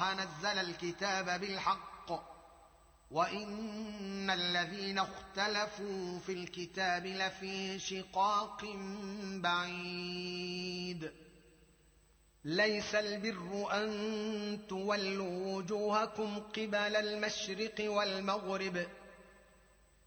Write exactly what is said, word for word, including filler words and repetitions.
الله نزل الكتاب بالحق وإن الذين اختلفوا في الكتاب لفي شقاق بعيد ليس البر أن تولوا وجوهكم قبل المشرق والمغرب